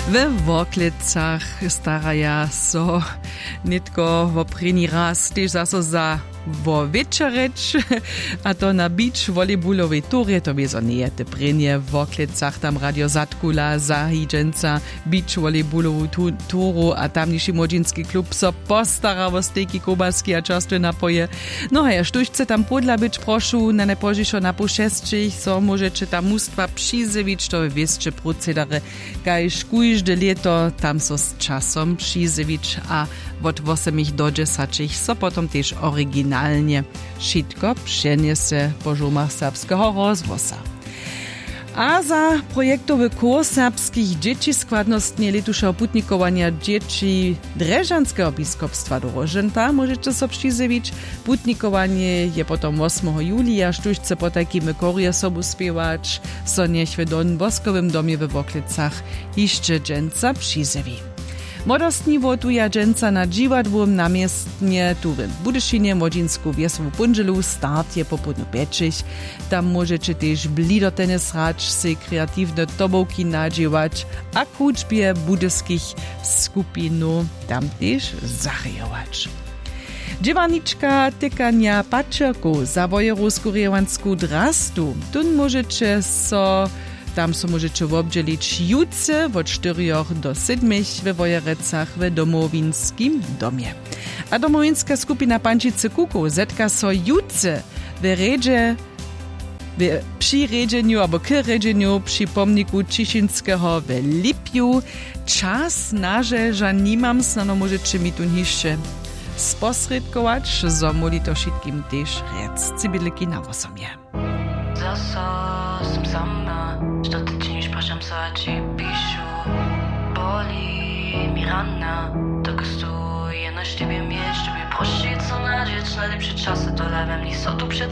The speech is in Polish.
We Woklicach staraja so nitko wo preni raz, tež zaso za wo večereč, a to na beach volejbulowej turje, to by nie je te prenie w Woklicach, tam Radio Zatkula, Zahidženca, beach volejbulovú turu a tamniši młodzinski klub so postara o stejki, kobaski a častve napoje. No a što chce tam podla być, prošu, na nepožišo na pušesčich, so môžete tam mústva přizevič, to viesče procedare, kajž kujžde leto, tam so s časom přizevič a od 8 do 10 so potom tež originalnie šitko přeniese po žumach serbskeho rozvosa. A za projektowy kurs serbskich dzieci składnostnie letušeho putnikowania dzieci Drežanského biskupstwa do Roženta możecie so přizević. Putnikowanie je potom 8 julia, štužce po takimi korje sobu spiewać, so niech w Don Boskowym domie we Woklicach jeszcze dżęca přizevi. Młodostni wotuja dżęca na dziwadłom namiestnie tu w Budyszynie młodzinsku wiesłu punżelu start je popodnu 5. Tam możecie też blidotenis hrać, se kreatywne tobowki nadziewać, a k hudžbie budyskich skupinu tam też zarejować. Dziewaniczka tykania paczerku za wojerowsku-rewansku drastu. Tun możecie so Tam so możecie obdzielić jutce od 4 do 7 we Wojerecach w domowinskim domie. A domowinska skupina Pančice Kuku zetka so jutce przy redzeniu albo k redzeniu przy pomniku Ciszynskiego w Lipju. Czas naże, że nimam snano możecie mi tu jeszcze sposredkować, so moli to wszystkim też rec. Cybidliki na osomie. Som sama, što ty činiš, prašam se, a či pišu. Boli mi rana, dok stuje na štibie mieć, żeby prosić co nadzieć, najlepsze czasy to lewem, nie są tu przed